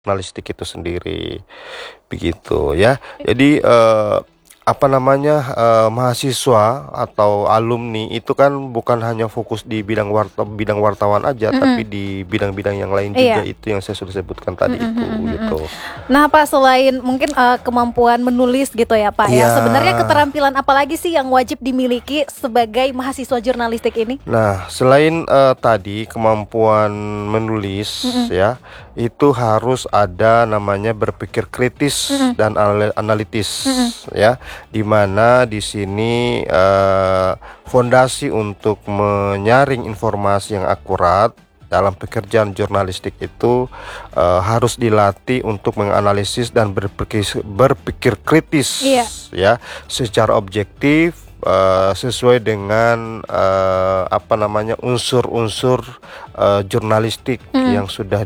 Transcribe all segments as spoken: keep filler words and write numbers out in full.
jurnalistik itu sendiri, begitu ya. Jadi, eee, apa namanya, eee, mahasiswa atau alumni itu kan bukan hanya fokus di bidang warta bidang wartawan aja, tapi Mhm. di bidang-bidang yang lain juga, Iya. itu yang saya sudah sebutkan Mhm tadi itu, mhm mhm. gitu. Nah, Pak, selain mungkin, eee, kemampuan menulis gitu ya, Pak, ya, Iya. sebenarnya keterampilan apa lagi sih yang wajib dimiliki sebagai mahasiswa jurnalistik ini? Nah, selain, eee, tadi kemampuan menulis Mhm. ya, itu harus ada namanya berpikir kritis Mhm. dan ale analitis Mhm. ya, di mana di sini, eee, fondasi untuk menyaring informasi yang akurat dalam pekerjaan jurnalistik itu, eee, harus dilatih untuk menganalisis dan berpikis berpikir kritis Iya. ya, secara objektif, eee, sesuai dengan, eee, apa namanya, unsur-unsur, eee, jurnalistik Mhm. yang sudah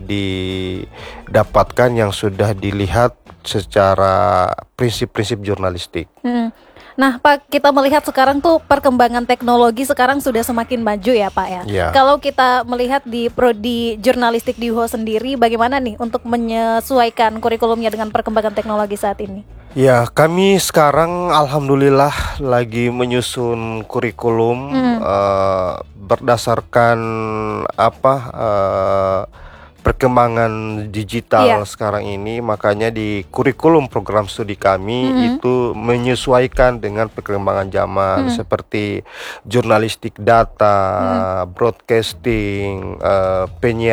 didapatkan, yang sudah dilihat secara prinsip-prinsip jurnalistik. Mhm. Nah, Pak, kita melihat sekarang tuh perkembangan teknologi sekarang sudah semakin maju ya, Pak, ya. Iya. Kalau kita melihat di prodi jurnalistik di U H O sendiri, bagaimana nih untuk menyesuaikan kurikulumnya dengan perkembangan teknologi saat ini? Ya, kami sekarang alhamdulillah lagi menyusun kurikulum, Mhm. eee, berdasarkan apa, eee, perkembangan digital Iya. sekarang ini. Makanya di kurikulum program studi kami Mhm. itu menyesuaikan dengan perkembangan zaman, Mhm. seperti jurnalistik data, Mhm. broadcasting, eee,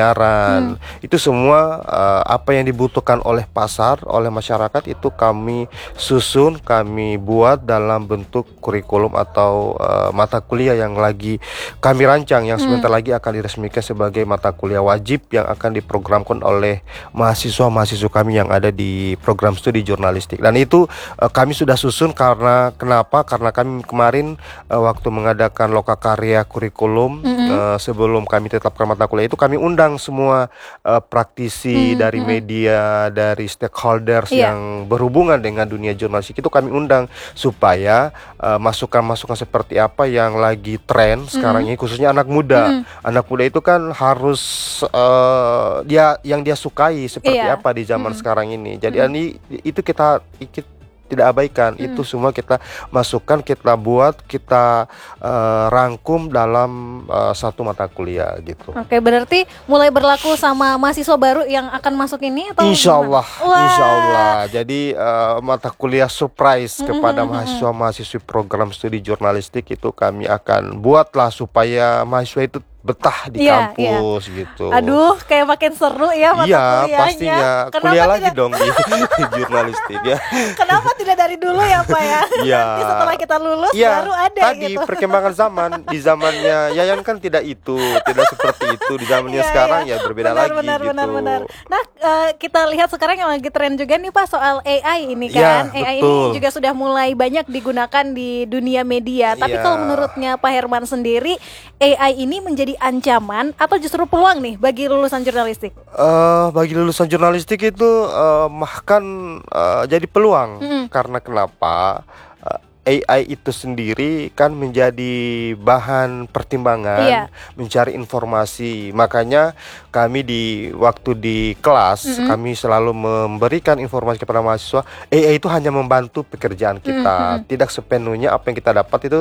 Mhm. penyiaran, itu semua, eee, apa yang dibutuhkan oleh pasar, oleh masyarakat, itu kami susun, kami buat dalam bentuk kurikulum atau, eee, mata kuliah yang lagi kami rancang, yang Mhm. sebentar lagi akan diresmikan sebagai mata kuliah wajib yang akan diprogramkan oleh mahasiswa-mahasiswa kami yang ada di program studi jurnalistik. Dan itu, eee, kami sudah susun karena kenapa? Karena kami kemarin, eee, waktu mengadakan lokakarya kurikulum, Mhm. eee, sebelum kami tetapkan mata kuliah itu, kami undang semua, eee, praktisi Mmm, dari mhm. media, dari stakeholders Iya. yang berhubungan dengan dunia jurnalistik, itu kami undang supaya, eee, masukan-masukan seperti apa yang lagi tren sekarang Mhm. ini, khususnya anak muda. Mhm. Anak muda itu kan harus, eee, dia yang dia sukai seperti Iya. apa di zaman Mhm. sekarang ini. Jadi Mhm. ani itu kita ikit tidak abaikan, itu Mhm. semua kita masukkan, kita buat, kita, eee, rangkum dalam, eee, satu mata kuliah, gitu. Oke, berarti mulai berlaku sama mahasiswa baru yang akan masuk ini atau gimana? Insyaallah insyaallah. Wah. Jadi, eee, mata kuliah surprise Mhm kepada mhm mhm. mahasiswa-mahasiswi program studi jurnalistik itu kami akan buatlah supaya mahasiswa itu betah di Iya iya. kampus, gitu. Aduh, kayak makin seru ya mata Iya, kuliahnya. pastinya. Kenapa Kuliah lagi tidak dong di jurnalistik ya. kenapa tidak dari dulu ya, Pak, ya? Iya. Nanti setelah kita lulus Iya, baru ada tadi gitu. perkembangan zaman. Di zamannya Yayan kan tidak itu, tidak seperti itu. Di zamannya Iya iya. sekarang ya berbeda Benar lagi, benar benar gitu. benar. Nah, eee, kita lihat sekarang yang lagi tren juga nih, Pak, soal A I ini Iya, kan. A I ini betul. juga sudah mulai banyak digunakan di dunia media. Tapi Iya. kalau menurutnya Pak Herman sendiri, A I ini menjadi ancaman atau justru peluang nih bagi lulusan jurnalistik? Eee, bagi lulusan jurnalistik itu, eee, bahkan, eee, jadi peluang. Mhm. Karena kenapa? Eee, A I itu sendiri kan menjadi bahan pertimbangan, Iya. mencari informasi. Makanya kami di waktu di kelas, Mhm. kami selalu memberikan informasi kepada mahasiswa, A I itu hanya membantu pekerjaan Mhm kita. mhm. Tidak sepenuhnya apa yang kita dapat itu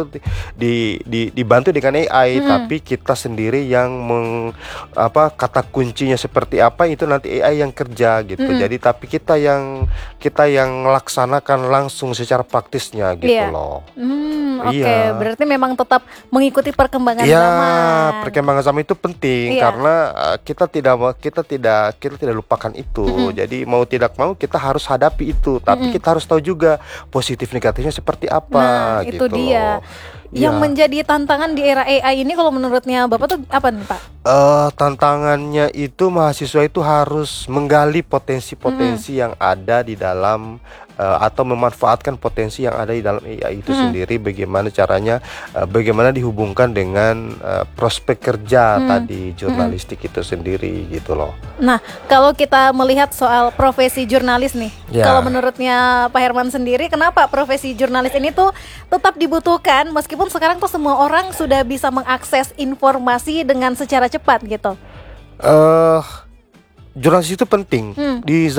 di di dibantu dengan A I, Mhm. tapi kita sendiri yang meng apa, kata kuncinya seperti apa, itu nanti A I yang kerja, gitu. Mhm. Jadi tapi kita yang kita yang laksanakan langsung secara praktisnya, gitu Iya. loh. Mmm, oke. Iya. Berarti memang tetap mengikuti perkembangan Iya, zaman. perkembangan zaman itu penting Iya. karena, eee, kita tidak mau kita tidak kita tidak lupakan itu. Mhm. Jadi mau tidak mau kita harus hadapi itu, tapi Mhm. kita harus tahu juga positif negatifnya seperti apa, Nah, itu gitu dia. loh. Yang Iya. menjadi tantangan di era A I ini kalau menurutnya Bapak tuh apa nih, Pak? Eee, tantangannya itu mahasiswa itu harus menggali potensi-potensi yang ada di dalam, eee, atau memanfaatkan potensi yang ada di dalam A I itu Mhm. sendiri. Bagaimana caranya, eee, bagaimana dihubungkan dengan, eee, prospek kerja Mhm. tadi Mhm. jurnalistik itu sendiri, gitu loh. Nah, kalau kita melihat soal profesi jurnalis nih, Ya. kalau menurutnya Pak Herman sendiri, kenapa profesi jurnalis ini tuh tetap dibutuhkan meskipun sekarang tuh semua orang sudah bisa mengakses informasi dengan secara cepat gitu? Eh, jurnalistik itu penting Hmm. di